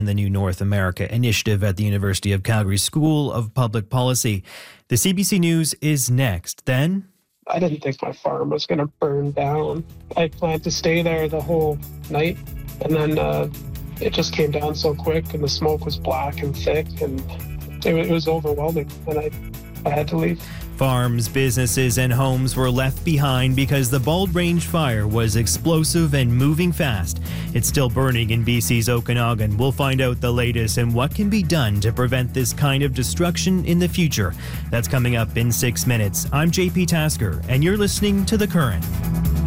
the new North America Initiative at the University of Calgary School of Public Policy. The CBC News is next. Then, I didn't think my farm was going to burn down. I planned to stay there the whole night, and then it just came down so quick, and the smoke was black and thick, and it was overwhelming, and I had to leave. Farms, businesses, and homes were left behind because the Bald Range fire was explosive and moving fast. It's still burning in BC's Okanagan. We'll find out the latest and what can be done to prevent this kind of destruction in the future. That's coming up in 6 minutes. I'm JP Tasker, and you're listening to The Current.